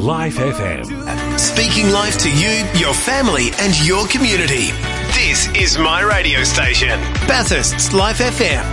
Life FM. Speaking life to you, your family and your community. This is my radio station, Bathurst's Life FM.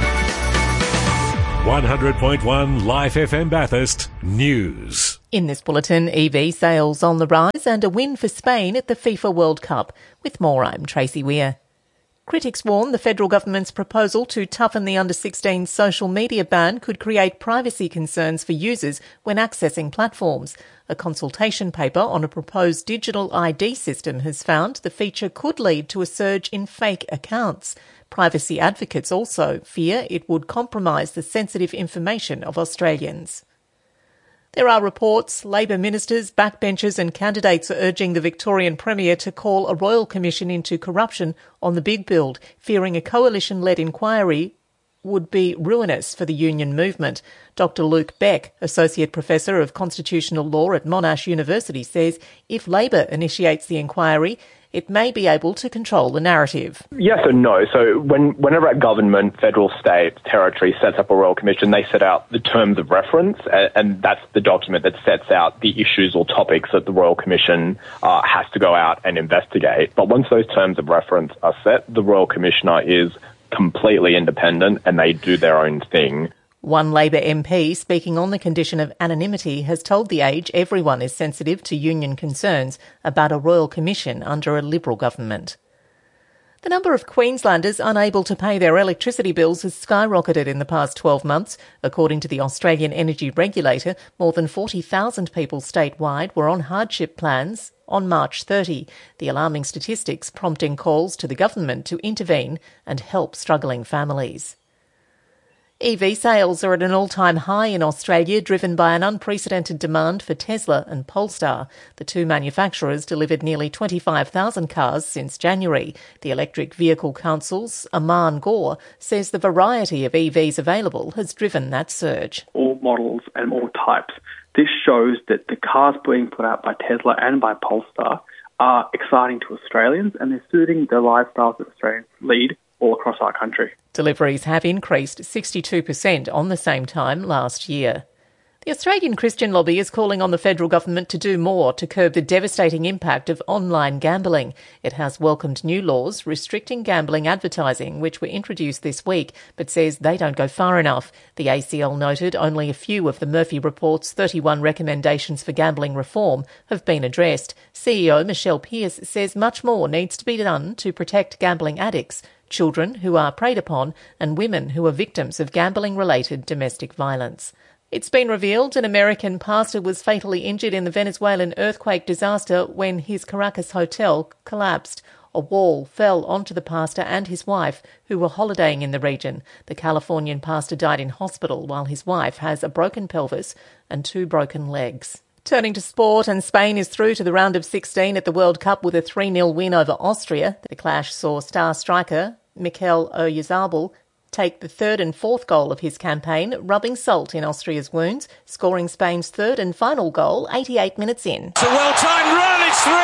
100.1 Life FM Bathurst News. In this bulletin, EV sales on the rise and a win for Spain at the FIFA World Cup. With more, I'm Tracy Weir. Critics warn the federal government's proposal to toughen the under-16 social media ban could create privacy concerns for users when accessing platforms. A consultation paper on a proposed digital ID system has found the feature could lead to a surge in fake accounts. Privacy advocates also fear it would compromise the sensitive information of Australians. There are reports Labor ministers, backbenchers and candidates are urging the Victorian Premier to call a royal commission into corruption on the big build, fearing a coalition-led inquiry would be ruinous for the union movement. Dr Luke Beck, Associate Professor of Constitutional Law at Monash University, says if Labor initiates the inquiry, it may be able to control the narrative. Yes and no. So whenever a government, federal, state, territory sets up a royal commission, they set out the terms of reference, and that's the document that sets out the issues or topics that the royal commission has to go out and investigate. But once those terms of reference are set, the royal commissioner is completely independent and they do their own thing. One Labor MP speaking on the condition of anonymity has told The Age everyone is sensitive to union concerns about a royal commission under a Liberal government. The number of Queenslanders unable to pay their electricity bills has skyrocketed in the past 12 months. According to the Australian Energy Regulator, more than 40,000 people statewide were on hardship plans on March 30. The alarming statistics prompting calls to the government to intervene and help struggling families. EV sales are at an all-time high in Australia, driven by an unprecedented demand for Tesla and Polestar. The two manufacturers delivered nearly 25,000 cars since January. The Electric Vehicle Council's Aman Gore says the variety of EVs available has driven that surge. All models and all types. This shows that the cars being put out by Tesla and by Polestar are exciting to Australians, and they're suiting the lifestyles that Australians lead all across our country. Deliveries have increased 62% on the same time last year. The Australian Christian Lobby is calling on the federal government to do more to curb the devastating impact of online gambling. It has welcomed new laws restricting gambling advertising, which were introduced this week, but says they don't go far enough. The ACL noted only a few of the Murphy Report's 31 recommendations for gambling reform have been addressed. CEO Michelle Pearce says much more needs to be done to protect gambling addicts, children who are preyed upon, and women who are victims of gambling-related domestic violence. It's been revealed an American pastor was fatally injured in the Venezuelan earthquake disaster when his Caracas hotel collapsed. A wall fell onto the pastor and his wife, who were holidaying in the region. The Californian pastor died in hospital, while his wife has a broken pelvis and 2 broken legs. Turning to sport, and Spain is through to the round of 16 at the World Cup with a 3-0 win over Austria. The clash saw star striker Mikel Oyarzabal take the 3rd and 4th goal of his campaign, rubbing salt in Austria's wounds, scoring Spain's 3rd and final goal 88 minutes in. It's a well-timed run, it's 3!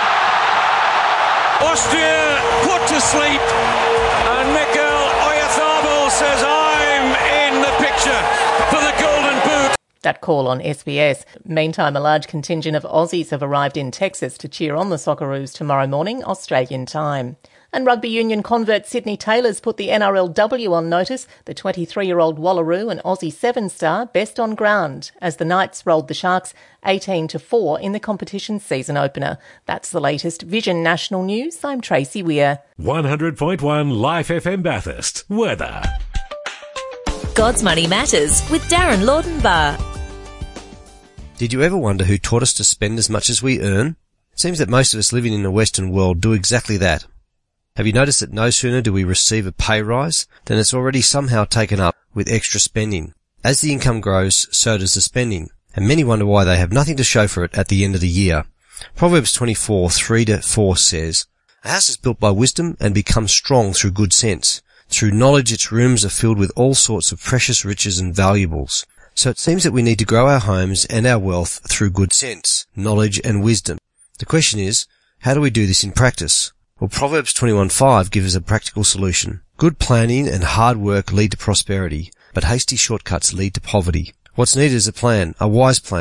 Austria put to sleep, and Mikel Oyarzabal says, I'm in the picture for the Golden Boot. That call on SBS. Meantime, a large contingent of Aussies have arrived in Texas to cheer on the Socceroos tomorrow morning, Australian time. And rugby union convert Sydney Taylor's put the NRLW on notice. The 23-year-old Wallaroo and Aussie 7-star best on ground as the Knights rolled the Sharks 18-4 in the competition's season opener. That's the latest Vision National News. I'm Tracy Weir. 100.1 Life FM Bathurst. Weather. God's Money Matters with Darren Laudenbar. Did you ever wonder who taught us to spend as much as we earn? It seems that most of us living in the Western world do exactly that. Have you noticed that no sooner do we receive a pay rise than it's already somehow taken up with extra spending? As the income grows, so does the spending, and many wonder why they have nothing to show for it at the end of the year. Proverbs 24:3-4 says, "A house is built by wisdom and becomes strong through good sense. Through knowledge its rooms are filled with all sorts of precious riches and valuables." So it seems that we need to grow our homes and our wealth through good sense, knowledge and wisdom. The question is, how do we do this in practice? Well, Proverbs 21:5 gives us a practical solution. Good planning and hard work lead to prosperity, but hasty shortcuts lead to poverty. What's needed is a plan, a wise plan.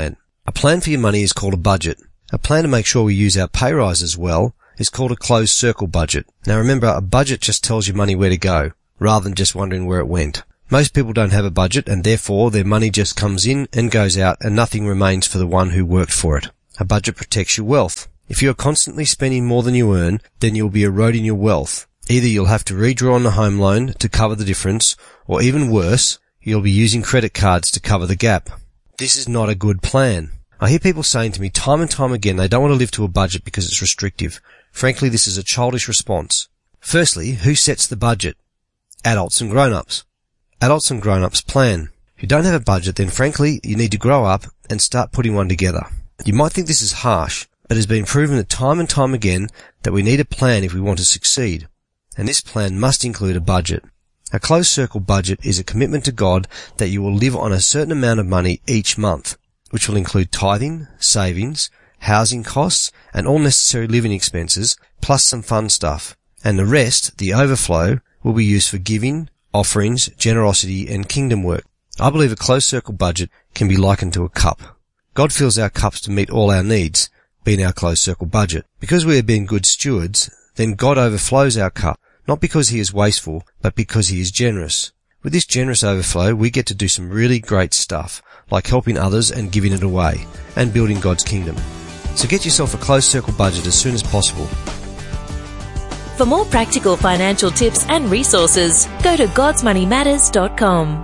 A plan for your money is called a budget. A plan to make sure we use our pay rises well is called a closed circle budget. Now remember, a budget just tells your money where to go, rather than just wondering where it went. Most people don't have a budget, and therefore their money just comes in and goes out, and nothing remains for the one who worked for it. A budget protects your wealth. If you are constantly spending more than you earn, then you'll be eroding your wealth. Either you'll have to redraw on the home loan to cover the difference, or even worse, you'll be using credit cards to cover the gap. This is not a good plan. I hear people saying to me time and time again they don't want to live to a budget because it's restrictive. Frankly, this is a childish response. Firstly, who sets the budget? Adults and grown-ups. Adults and grown-ups plan. If you don't have a budget, then frankly, you need to grow up and start putting one together. You might think this is harsh, but it has been proven that time and time again that we need a plan if we want to succeed. And this plan must include a budget. A closed circle budget is a commitment to God that you will live on a certain amount of money each month, which will include tithing, savings, housing costs, and all necessary living expenses, plus some fun stuff. And the rest, the overflow, will be used for giving, offerings, generosity, and kingdom work. I believe a closed circle budget can be likened to a cup. God fills our cups to meet all our needs, being our closed circle budget. Because we have been good stewards, then God overflows our cup, not because he is wasteful, but because he is generous. With this generous overflow, we get to do some really great stuff, like helping others and giving it away, and building God's kingdom. So get yourself a closed circle budget as soon as possible. For more practical financial tips and resources, go to godsmoneymatters.com.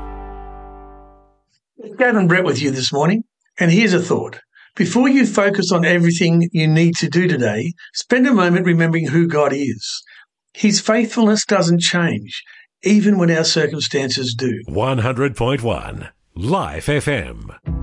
Gavin Brett with you this morning, and here's a thought. Before you focus on everything you need to do today, spend a moment remembering who God is. His faithfulness doesn't change, even when our circumstances do. 100.1 Life FM.